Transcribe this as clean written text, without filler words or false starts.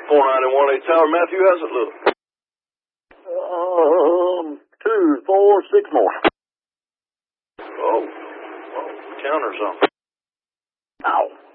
491 Tower. Matthew, how's it look? 2, 4, 6 more. Oh, count or something. Ow.